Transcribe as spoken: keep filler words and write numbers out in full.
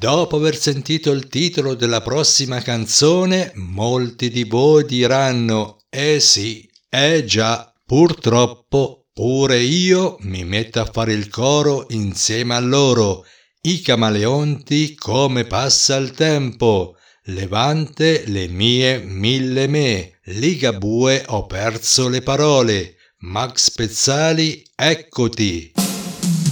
Dopo aver sentito il titolo della prossima canzone, molti di voi diranno: eh sì, eh già, purtroppo pure io mi metto a fare il coro insieme a loro. I Camaleonti, come passa il tempo, levante le mie mille me, Ligabue ho perso le parole, Max Pezzali eccoti.